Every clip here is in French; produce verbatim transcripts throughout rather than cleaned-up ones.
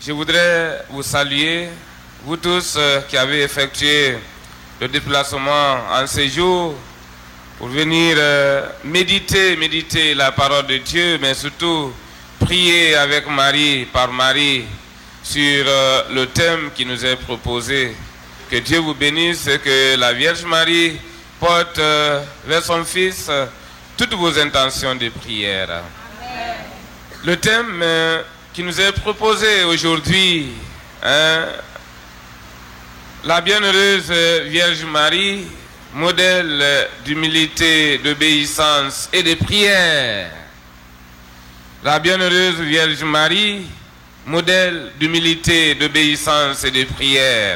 je voudrais vous saluer, vous tous euh, qui avez effectué le déplacement en séjour pour venir euh, méditer, méditer la parole de Dieu, mais surtout prier avec Marie, par Marie, sur euh, le thème qui nous est proposé. Que Dieu vous bénisse et que la Vierge Marie porte euh, vers son Fils euh, toutes vos intentions de prière. Amen. Le thème euh, qui nous est proposé aujourd'hui, hein, la bienheureuse Vierge Marie, modèle d'humilité, d'obéissance et de prière. La bienheureuse Vierge Marie, modèle d'humilité, d'obéissance et de prière.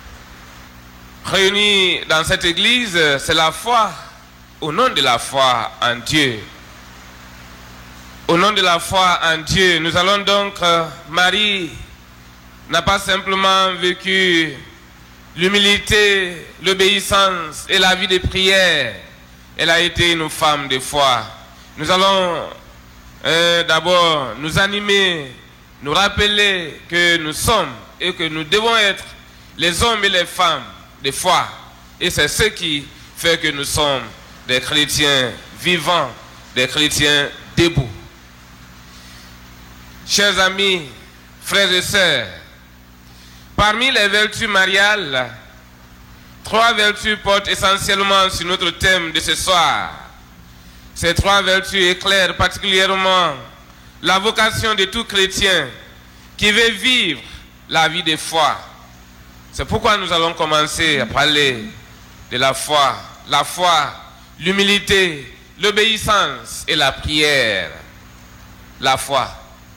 Réunis dans cette église, c'est la foi, au nom de la foi en Dieu. Au nom de la foi en Dieu, nous allons donc, euh, Marie n'a pas simplement vécu l'humilité, l'obéissance et la vie de prière. Elle a été une femme de foi. Nous allons euh, d'abord nous animer, nous rappeler que nous sommes et que nous devons être les hommes et les femmes de foi. Et c'est ce qui fait que nous sommes des chrétiens vivants, des chrétiens debout. Chers amis, frères et sœurs, parmi les vertus mariales, trois vertus portent essentiellement sur notre thème de ce soir. Ces trois vertus éclairent particulièrement la vocation de tout chrétien qui veut vivre la vie de foi. C'est pourquoi nous allons commencer à parler de la foi. La foi, l'humilité, l'obéissance et la prière. La foi.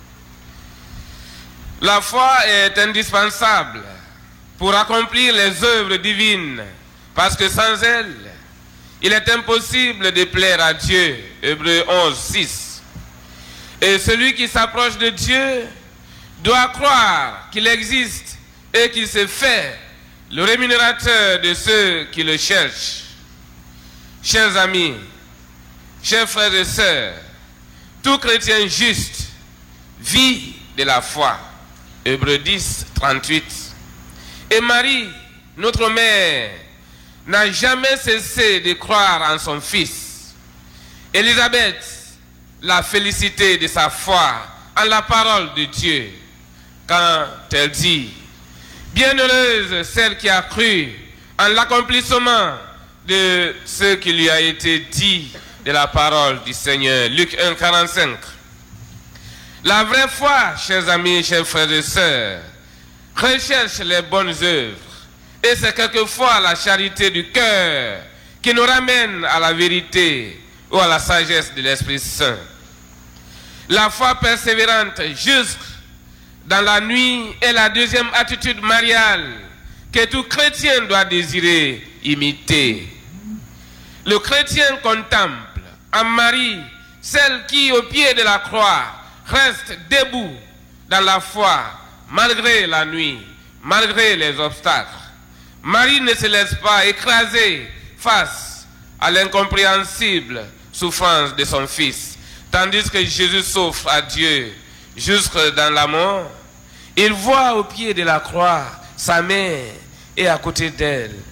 La foi est indispensable pour accomplir les œuvres divines, parce que sans elle, il est impossible de plaire à Dieu. Hébreux onze, six. Et celui qui s'approche de Dieu doit croire qu'il existe et qu'il se fait le rémunérateur de ceux qui le cherchent. Chers amis, chers frères et sœurs, tout chrétien juste vit de la foi. Hébreux dix, trente-huit. Et Marie, notre mère, n'a jamais cessé de croire en son Fils. Élisabeth l'a félicité de sa foi en la parole de Dieu, quand elle dit: bienheureuse celle qui a cru en l'accomplissement de ce qui lui a été dit de la parole du Seigneur. Luc un, quarante-cinq. La vraie foi, chers amis, chers frères et sœurs, recherche les bonnes œuvres. Et c'est quelquefois la charité du cœur qui nous ramène à la vérité ou à la sagesse de l'Esprit Saint. La foi persévérante jusque dans la nuit est la deuxième attitude mariale que tout chrétien doit désirer imiter. Le chrétien contemple en Marie celle qui, au pied de la croix, reste debout dans la foi, malgré la nuit, malgré les obstacles. Marie ne se laisse pas écraser face à l'incompréhensible souffrance de son Fils, tandis que Jésus souffre à Dieu jusque dans la mort. Il voit au pied de la croix sa mère et à côté d'elle